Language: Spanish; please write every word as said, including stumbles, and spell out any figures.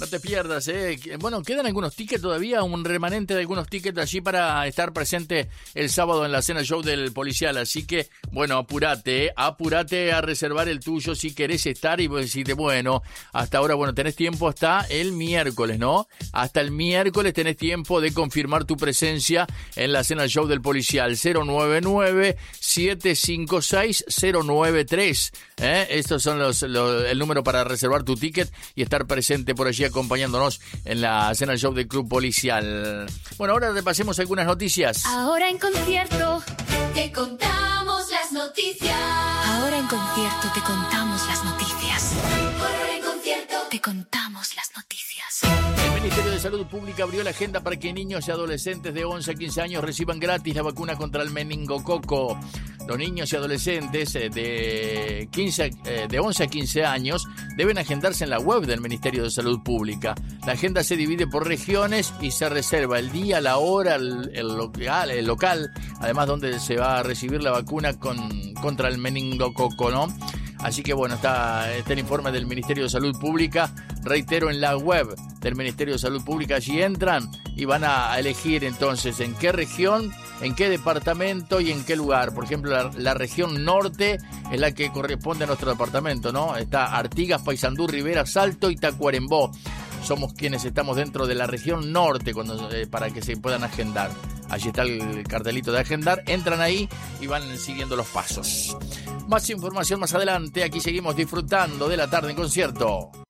te pierdas, ¿eh? Bueno, quedan algunos tickets todavía, un remanente de algunos tickets allí para estar presente el sábado en la cena show del policial. Así que, bueno, apurate, ¿eh? Apurate a reservar el tuyo si querés estar y vos decís, bueno, hasta ahora, bueno, tenés tiempo hasta el miércoles, ¿no? Hasta el miércoles tenés tiempo de confirmar tu presencia en la cena show del policial. cero nueve nueve, siete cinco seis, cero nueve tres. ¿Eh? Estos son los, los el número para reservar tu ticket y estar presente por allí acompañándonos en la cena show del Club Policial. Bueno, ahora repasemos algunas noticias. Ahora en concierto te contamos las noticias. Ahora en concierto te contamos las noticias. Ahora en concierto te contamos las noticias. El Ministerio de Salud Pública abrió la agenda para que niños y adolescentes de once a quince años reciban gratis la vacuna contra el meningococo. Los niños y adolescentes de, quince, de once a quince años deben agendarse en la web del Ministerio de Salud Pública. La agenda se divide por regiones y se reserva el día, la hora, el, el, local, el local, además donde se va a recibir la vacuna con, contra el meningococo, ¿no? Así que bueno, está, está el informe del Ministerio de Salud Pública. Reitero, en la web del Ministerio de Salud Pública, allí entran y van a elegir entonces en qué región, en qué departamento y en qué lugar. Por ejemplo, la, la región norte es la que corresponde a nuestro departamento, ¿no? Está Artigas, Paysandú, Rivera, Salto y Tacuarembó. Somos quienes estamos dentro de la región norte cuando, eh, para que se puedan agendar. Allí está el cartelito de agendar. Entran ahí y van siguiendo los pasos. Más información más adelante. Aquí seguimos disfrutando de la tarde en concierto.